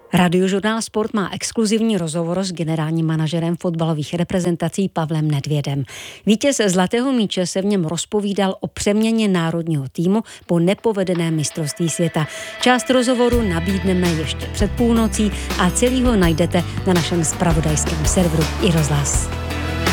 Radiožurnál Sport má exkluzivní rozhovor s generálním manažerem fotbalových reprezentací Pavlem Nedvědem. Vítěz Zlatého míče se v něm rozpovídal o přeměně národního týmu po nepovedeném mistrovství světa. Část rozhovoru nabídneme ještě před půlnocí a celý ho najdete na našem zpravodajském serveru iRozhlas.